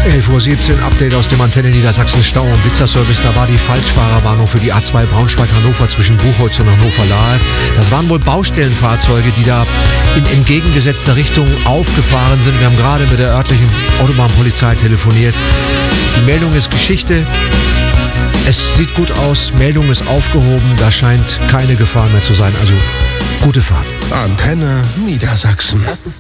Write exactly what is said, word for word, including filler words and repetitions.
elf Uhr siebzehn, Update aus dem Antenne Niedersachsen Stau- und Blitzerservice. Da war die Falschfahrerwarnung für die A zwei Braunschweig-Hannover zwischen Buchholz und Hannover-Lahe. Das waren wohl Baustellenfahrzeuge, die da in entgegengesetzter Richtung aufgefahren sind. Wir haben gerade mit der örtlichen Autobahnpolizei telefoniert. Die Meldung ist Geschichte. Es sieht gut aus, Meldung ist aufgehoben, da scheint keine Gefahr mehr zu sein. Also gute Fahrt. Antenne Niedersachsen. Das ist